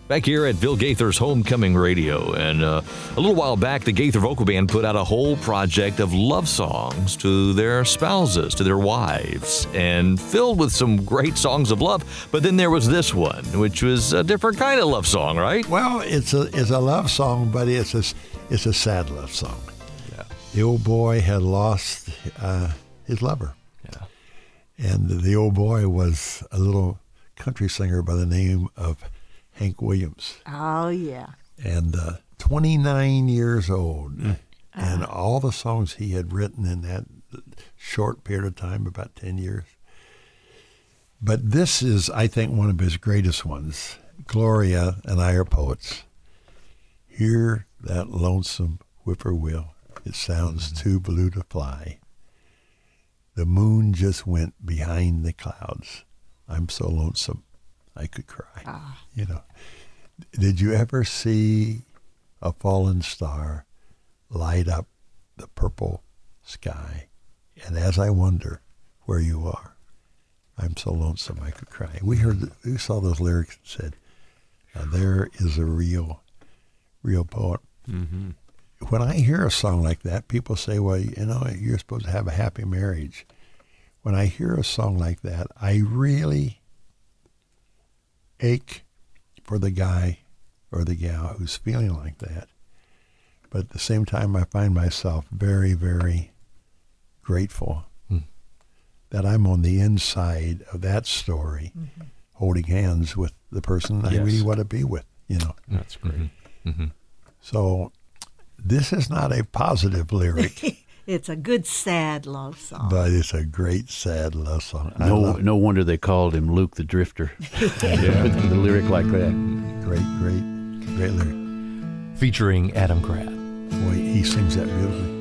Back here at Bill Gaither's Homecoming Radio, and a little while back, the Gaither Vocal Band put out a whole project of love songs to their spouses, to their wives, and filled with some great songs of love. But then there was this one, which was a different kind of love song, right? Well, it's a love song, but it's a sad love song. Yeah. The old boy had lost his lover. Yeah. And the old boy was a little country singer by the name of Hank Williams. Oh, yeah. And 29 years old. And all the songs he had written in that short period of time, about 10 years. But this is, I think, one of his greatest ones. Gloria and I are poets. Hear that lonesome whippoorwill. It sounds too blue to fly. The moon just went behind the clouds. I'm so lonesome I could cry. You know, did you ever see a fallen star light up the purple sky? And as I wonder where you are, I'm so lonesome I could cry. We saw those lyrics and said, now there is a real poet. Mm-hmm. When I hear a song like that, people say, well, you know, you're supposed to have a happy marriage. When I hear a song like that, I really ache for the guy or the gal who's feeling like that. But at the same time, I find myself very, very grateful that I'm on the inside of that story, holding hands with the person I really want to be with, you know. That's great. Mm-hmm. So this is not a positive lyric. It's a good, sad love song. But it's a great, sad love song. No wonder they called him Luke the Drifter. With a lyric like that. Great lyric. Featuring Adam Kraft. Boy, he sings that beautifully.